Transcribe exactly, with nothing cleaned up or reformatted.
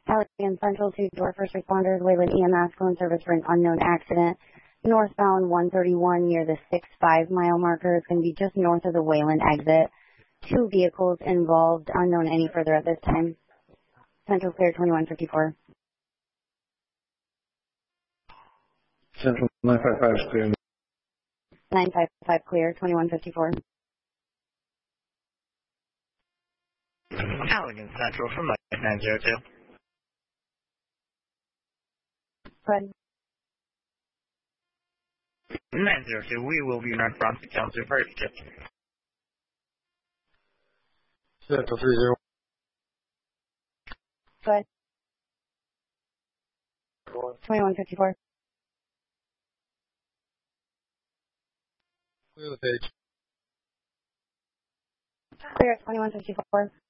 Allegan Central to door first responders, Wayland E M S, phone service for an unknown accident. Northbound one thirty-one near the six five mile marker. It's going to be just north of the Wayland exit. Two vehicles involved, unknown any further at this time. Central clear twenty-one fifty-four. Central nine five five is clear. nine five five clear, twenty-one fifty-four. Allegan Central from nine zero two. Good. nine zero two, we will be northbound to Council Park. Central three zero. Good. twenty-one fifty-four. Clear the page. Clear, twenty-one fifty-four.